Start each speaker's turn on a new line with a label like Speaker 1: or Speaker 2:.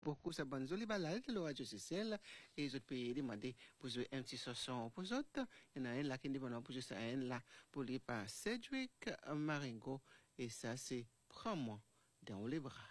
Speaker 1: Beaucoup ça bonne jolie balade le radio social et les autres pays demandé pour jouer un petit chanson pour les autres. Il y en a un là qui dit bon pour jouer ça un là pour les par Cedric Marengo et ça c'est Prends-moi dans les bras.